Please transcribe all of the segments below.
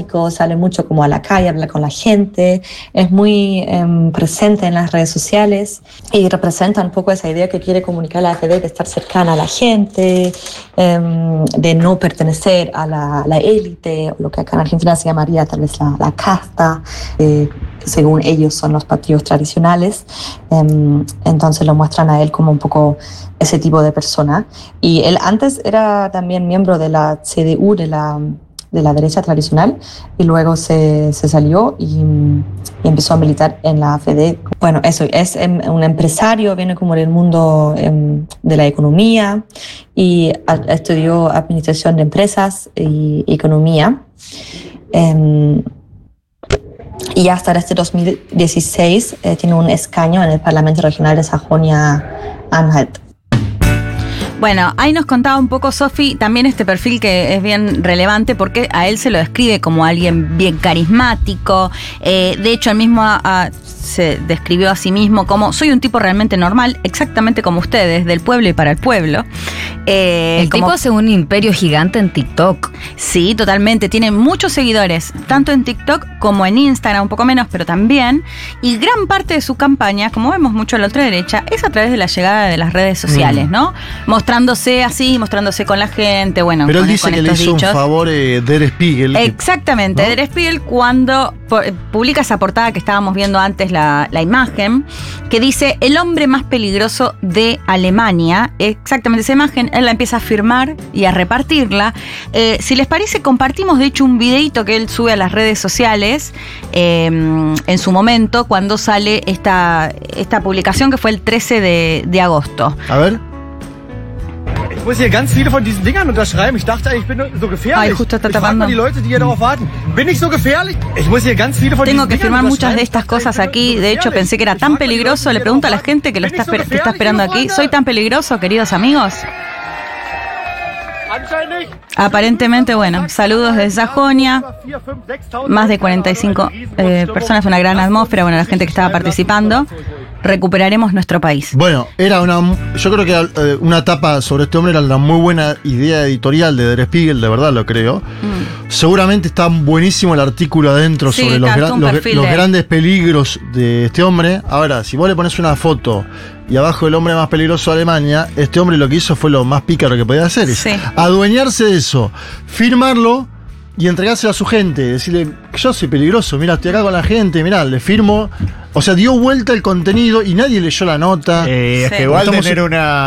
carismático, sale mucho como a la calle, habla con la gente, es muy presente en las redes sociales y representa un poco esa idea que quiere comunicar la AfD de estar cercana a la gente, de no pertenecer a la élite, o lo que acá en Argentina se llamaría tal vez la casta, según ellos son los partidos tradicionales. Entonces lo muestran a él como un poco ese tipo de persona. Y él antes era también miembro de la CDU, de la derecha tradicional, y luego se salió y empezó a militar en la AfD. Bueno, eso, es un empresario, viene como del mundo de la economía y estudió administración de empresas y economía. Y hasta este 2016 tiene un escaño en el Parlamento Regional de Sajonia-Anhalt. Bueno, ahí nos contaba un poco, Sofi, también este perfil que es bien relevante porque a él se lo describe como alguien bien carismático. De hecho, él mismo se describió a sí mismo como: soy un tipo realmente normal, exactamente como ustedes, del pueblo y para el pueblo. El tipo hace un imperio gigante en TikTok. Sí, totalmente. Tiene muchos seguidores, tanto en TikTok como en Instagram, un poco menos, pero también. Y gran parte de su campaña, como vemos mucho a la ultraderecha, es a través de la llegada de las redes sociales, ¿no? Mostrándose así, mostrándose con la gente, bueno, pero él dice que le hizo dichos un favor Der Spiegel. Exactamente, ¿no? Der Spiegel, cuando publica esa portada que estábamos viendo antes, la imagen, que dice: el hombre más peligroso de Alemania. Exactamente esa imagen, él la empieza a firmar y a repartirla. Si les parece, compartimos de hecho un videito que él sube a las redes sociales en su momento, cuando sale esta publicación, que fue el 13 de agosto. A ver. Ich muss hier ganz viele von diesen Dingern unterschreiben. Ich dachte, ich bin so gefährlich. Ay, justo está ich frage tapando. mal die Leute, die hier darauf warten. Bin ich so gefährlich? Ich muss hier ganz viele von Tengo diesen que Dingern firmar muchas de unterschreiben. estas cosas aquí. De hecho, pensé que era tan peligroso. Le pregunto a la gente que está esperando aquí: ¿soy tan peligroso, queridos amigos? Aparentemente, bueno, saludos desde Sajonia, más de 45 personas, una gran atmósfera, bueno, la gente que estaba participando. Recuperaremos nuestro país. Bueno, yo creo que una tapa sobre este hombre era una muy buena idea editorial de Der Spiegel, de verdad lo creo. Seguramente está buenísimo el artículo adentro, sí, sobre los grandes peligros de este hombre. Ahora, si vos le pones una foto y abajo el hombre más peligroso de Alemania, este hombre lo que hizo fue lo más pícaro que podía hacer, es adueñarse de eso, firmarlo y entregárselo a su gente, decirle: yo soy peligroso, mira, estoy acá con la gente, mira, le firmo. O sea, dio vuelta el contenido y nadie leyó la nota. Es que igual tener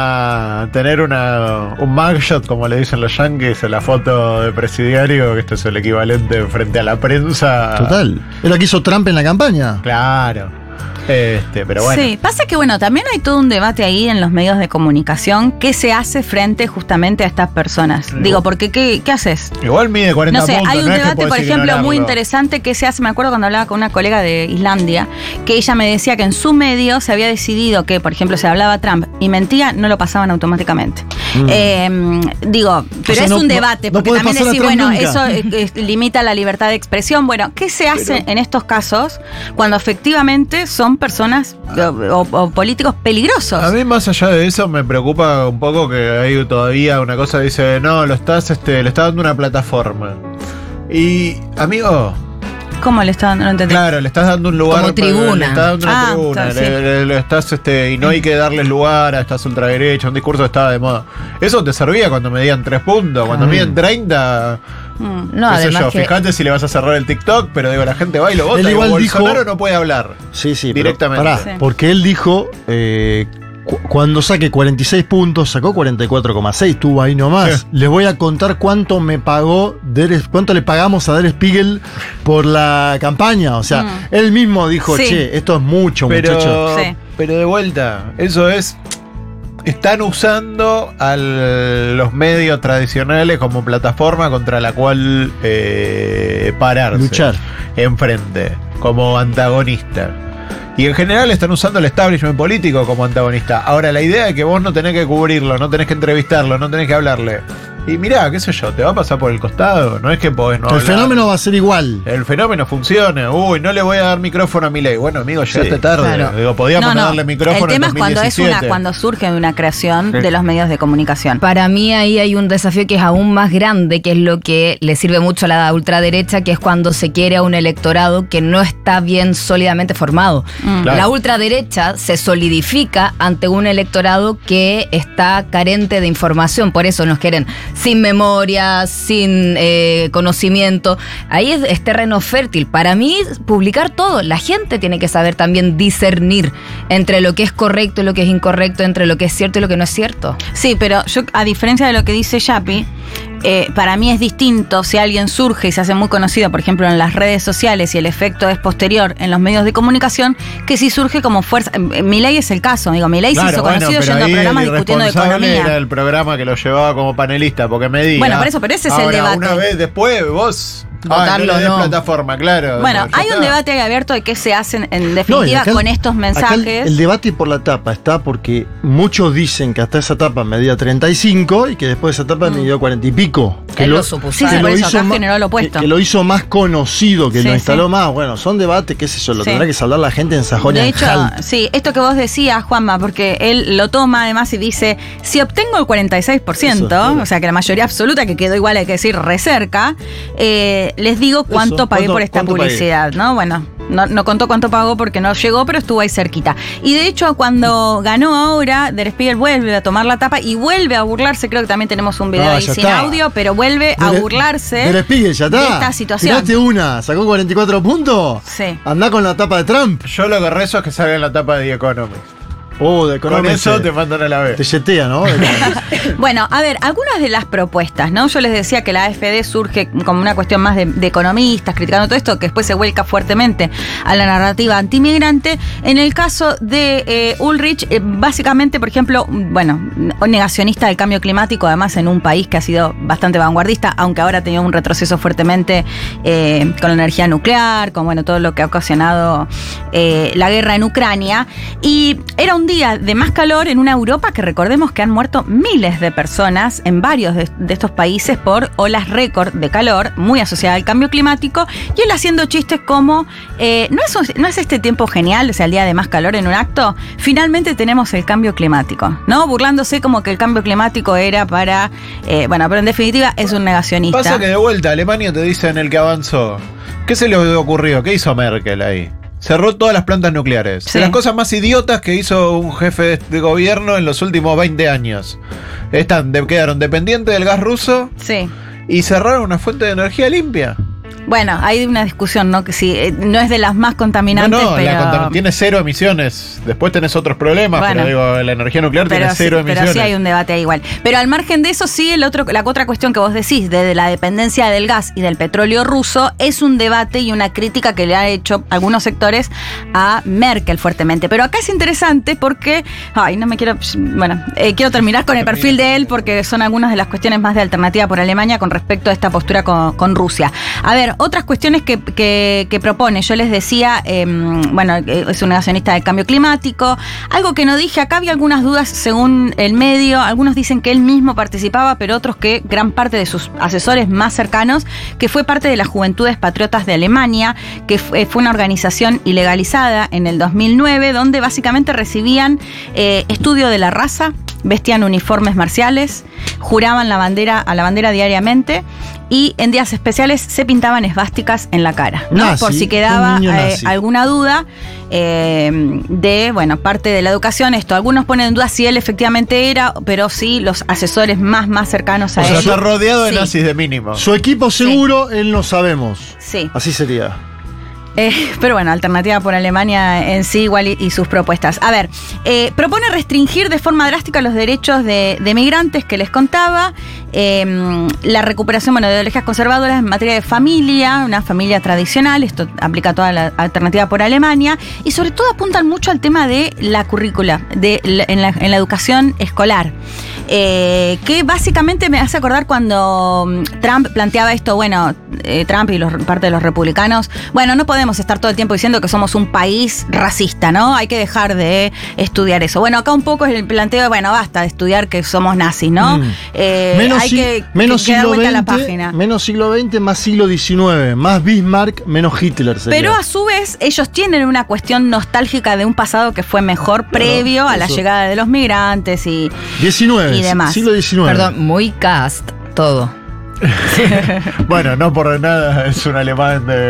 un mugshot, como le dicen los yankees, en la foto de presidiario, que esto es el equivalente frente a la prensa. Total. Es lo que hizo Trump en la campaña. Claro. Pero bueno. Sí, pasa que bueno, también hay todo un debate ahí en los medios de comunicación. ¿Qué se hace frente justamente a estas personas? Digo, porque ¿qué haces? Igual mide 40 no sé, puntos. Hay un debate, por ejemplo, muy interesante que se hace. Me acuerdo cuando hablaba con una colega de Islandia, que ella me decía que en su medio se había decidido que, por ejemplo, se hablaba Trump y mentía, no lo pasaban automáticamente. Digo, pero es un debate, porque también decir, bueno, eso limita la libertad de expresión. Bueno, ¿qué se hace en estos casos cuando efectivamente son personas o políticos peligrosos? A mí, más allá de eso, me preocupa un poco que hay todavía una cosa que dice: no, le estás dando una plataforma. Y, amigo, ¿cómo le estás dando? No entendí. Claro, le estás dando un lugar. Como tribuna. Le estás dando una tribuna. Le estás, y no hay que darles lugar a estas ultraderechas, un discurso que estaba de moda. Eso te servía cuando medían 3 puntos, cuando medían 30. No, además fíjate si le vas a cerrar el TikTok, pero digo, la gente va y lo vota. Él igual Bolsonaro no puede hablar. Sí, directamente. Pará, porque él dijo, cuando saque 46 puntos, sacó 44,6, tuvo ahí nomás. Les voy a contar cuánto me pagó, cuánto le pagamos a Der Spiegel por la campaña. O sea, él mismo dijo, che, esto es mucho, muchachos. Pero de vuelta, eso es... Están usando a los medios tradicionales como plataforma contra la cual pararse. Luchar. Enfrente, como antagonista. Y en general están usando el establishment político como antagonista. Ahora, la idea de que vos no tenés que cubrirlo, no tenés que entrevistarlo, no tenés que hablarle. Y mirá, qué sé yo, te va a pasar por el costado. No es que podés no El hablar. fenómeno va a ser igual. El fenómeno funciona. Uy, no le voy a dar micrófono a Milei. Bueno, amigo, llegaste tarde. Claro. Digo, podíamos no darle micrófono. El tema en es cuando 2017. cuando surge una creación de los medios de comunicación. Para mí ahí hay un desafío que es aún más grande, que es lo que le sirve mucho a la ultraderecha, que es cuando se quiere a un electorado que no está bien sólidamente formado. Claro. La ultraderecha se solidifica ante un electorado que está carente de información, por eso nos quieren sin memoria, sin conocimiento. Ahí es terreno fértil. Para mí, publicar todo. La gente tiene que saber también discernir entre lo que es correcto y lo que es incorrecto, entre lo que es cierto y lo que no es cierto. Sí, pero yo, a diferencia de lo que dice Yapi, para mí es distinto si alguien surge y se hace muy conocido, por ejemplo, en las redes sociales y el efecto es posterior en los medios de comunicación, que si surge como fuerza. Milei es el caso, digo, Milei se hizo conocido yendo a programas discutiendo de economía. Era el programa que lo llevaba como panelista, porque me diga. Bueno, por eso, pero ese es el debate. Una vez después, vos votarlo, no le des no. plataforma, claro. Bueno, hay un debate ahí abierto de qué se hacen en definitiva con estos mensajes. El debate por la tapa está porque muchos dicen que hasta esa tapa medía 35 y que después de esa tapa midió 40 y pico. Que Él lo supuso. Sí, por eso acá generó lo opuesto. Que lo hizo más conocido, que Sí, lo instaló sí. más. Bueno, son debates, qué sé yo, lo Sí. tendrá que saldar la gente en Sajonia. De hecho, sí, esto que vos decías, Juanma, porque él lo toma además y dice, si obtengo el 46%, Eso, o sea que la mayoría absoluta, que quedó igual, hay que decir, re cerca, les digo cuánto pagué por esta publicidad, ¿no? Bueno, no contó cuánto pagó porque no llegó, pero estuvo ahí cerquita. Y de hecho, cuando ganó ahora, Der Spiegel vuelve a tomar la tapa y vuelve a burlarse, creo que también tenemos un video ahí sin audio, pero vuelve a burlarse Der Spiegel, ya está. de esta situación. Tiraste una, sacó 44 puntos. Sí. Andá con la tapa de Trump. Yo lo que rezo es que salga en la tapa de The Economist. De Con Economist eso te mandan a la vez. te yetea, ¿no? Bueno, a ver, algunas de las propuestas, ¿no? Yo les decía que la AfD surge como una cuestión más de economistas, criticando todo esto, que después se vuelca fuertemente a la narrativa antimigrante. En el caso de Ulrich, básicamente, por ejemplo, bueno, negacionista del cambio climático, además en un país que ha sido bastante vanguardista, aunque ahora ha tenido un retroceso fuertemente con la energía nuclear, con bueno, todo lo que ha ocasionado la guerra en Ucrania. Y era un día de más calor en una Europa que recordemos que han muerto miles de personas en varios de estos países por olas récord de calor, muy asociada al cambio climático, y él haciendo chistes como, ¿no es este tiempo genial, o sea, el día de más calor en un acto? Finalmente tenemos el cambio climático, ¿no? Burlándose como que el cambio climático era para, bueno, pero en definitiva es un negacionista. Pasa que de vuelta Alemania te dice en el que avanzó. ¿Qué se le ocurrió? ¿Qué hizo Merkel ahí? Cerró todas las plantas nucleares. Sí. De las cosas más idiotas que hizo un jefe de gobierno en los últimos 20 años. Quedaron dependientes del gas ruso Sí. y cerraron una fuente de energía limpia. Bueno, hay una discusión, ¿no? Que sí, no es de las más contaminantes, pero... tiene cero emisiones. Después tenés otros problemas, Bueno, pero digo, la energía nuclear tiene cero emisiones. Pero sí hay un debate ahí igual. Pero al margen de eso, sí, la otra cuestión que vos decís, de la dependencia del gas y del petróleo ruso, es un debate y una crítica que le ha hecho algunos sectores a Merkel fuertemente. Pero acá es interesante porque, quiero terminar con el perfil de él porque son algunas de las cuestiones más de alternativa por Alemania con respecto a esta postura con Rusia. A ver, otras cuestiones que propone, yo les decía, es un negacionista del cambio climático, algo que no dije, acá había algunas dudas según el medio, algunos dicen que él mismo participaba, pero otros que gran parte de sus asesores más cercanos, que fue parte de las Juventudes Patriotas de Alemania, que fue una organización ilegalizada en el 2009, donde básicamente recibían estudio de la raza, vestían uniformes marciales, juraban a la bandera diariamente y en días especiales se pintaban esvásticas en la cara, ¿no? Nazi, por si quedaba nazi. alguna duda de, parte de la educación. Esto, algunos ponen en duda si él efectivamente era, pero sí los asesores más cercanos a O él. sea, está rodeado de Sí. nazis de mínimo. Su equipo seguro, él no sabemos. Sí. Así sería. Pero bueno, alternativa por Alemania en sí igual y sus propuestas. A ver, propone restringir de forma drástica los derechos de migrantes que les contaba, la recuperación de ideologías conservadoras en materia de familia, una familia tradicional, esto aplica a toda la alternativa por Alemania, y sobre todo apuntan mucho al tema de la currícula, en la educación escolar. Que básicamente me hace acordar cuando Trump planteaba esto, Trump y parte de los republicanos, no podemos podemos estar todo el tiempo diciendo que somos un país racista, ¿no? Hay que dejar de estudiar eso. Bueno, acá un poco es el planteo de, bueno, basta de estudiar que somos nazis, ¿no? Hay que dar vuelta a la página. Menos siglo XX, más siglo XIX, más Bismarck, menos Hitler. Pero a su vez, ellos tienen una cuestión nostálgica de un pasado que fue mejor previo a la llegada de los migrantes y 19, y demás. Siglo XIX. Perdón, muy cast todo. Bueno, no por nada es un alemán de